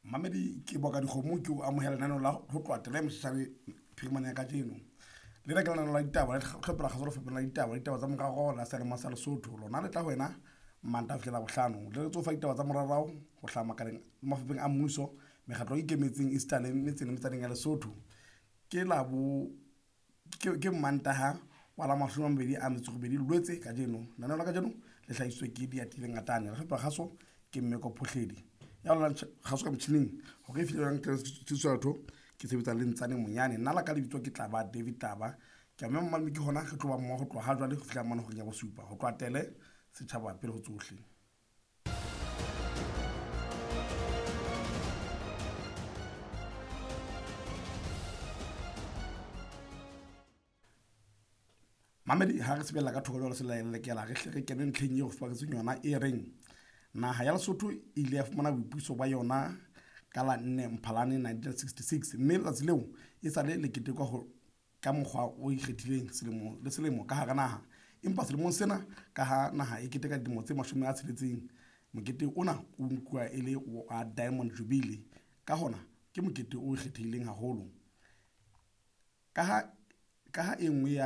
Mamedi ke boka dikgomo ke o amohela lenaneo la ho tloha tele meshale phirimana ya kajeno le re ke lenaneo la ditaba le tlhophela kgaso fepela la ditaba tsa moraro la selemo sa Lesotho lona le tla ho wena manta fihlela bohlano le re tsofa ditaba tsa morarao ho hlama makaleng mafapeng a mmuso mekgatlo e ikemetseng Easter le metseng ya Lesotho ke la bo ke mantaha wa la 22 Loetse kajeno lenaneo la kajeno le hlahisitswe ke Diatile Ngatane le hlopha kgaso ke Mmeko Phohledi ya la kgaso ka motjhining ho ke fihlelwang tshitswatho ke sebetsa le Ntsane Monyane nna la ka lebitswa ke Tlaba David Taba ke a mmamma ke hona re tloba mmoho ho tloha ha jwale ho fihla mane ho nya bosupa ho tloha tele setjhaba pele ho tsohle. Mamedi ha re sebella ka thoko jwale se laelle ke la re hle re kene ntlheng eo fapaketseng yona e reng naha ya Lesotho e ile ya fumana boipuso ba yona ka la 4 Mphalane 1966 mme letsatsi leo e sale le ketekwa ho ka mokgwa o ikgethileng selemo le selemo ka hara naha empa selemong sena ka ha naha e keteka dilemo tse 60 mokete ona o nkuwa e le wa Diamond Jubilee ka hona ke mokete o ikgethileng haholo ka ha e nngwe ya